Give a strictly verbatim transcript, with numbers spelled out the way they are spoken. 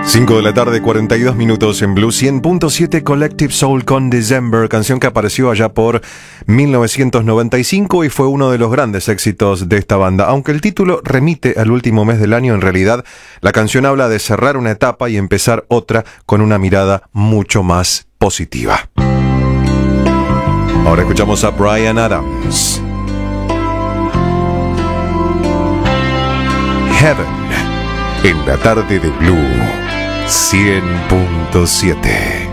cinco de la tarde, cuarenta y dos minutos en Blue cien punto siete. Collective Soul con December, canción que apareció allá por mil novecientos noventa y cinco y fue uno de los grandes éxitos de esta banda. Aunque el título remite al último mes del año, en realidad la canción habla de cerrar una etapa y empezar otra con una mirada mucho más positiva. Ahora escuchamos a Bryan Adams. Heaven, en la tarde de Blue cien punto siete.